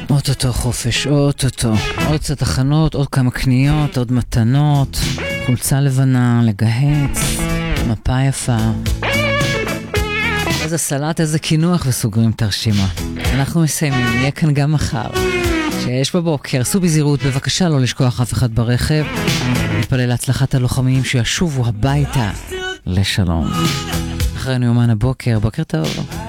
אוטוטו חופש, אוטוטו. עוד קצת תחנות, עוד כמה קניות, עוד מתנות, חולצה לבנה, לגהץ, מפה יפה. איזה סלט, איזה כינוח, וסוגרים את הרשימה. אנחנו מסיימים, נהיה כאן גם מחר. שיש בבוקר, סעו בזהירות, בבקשה לא לשכוח אף אחד ברכב. נתפלל להצלחת הלוחמים שישובו הביתה לשלום. אחרי יומן הבוקר, בוקר טוב.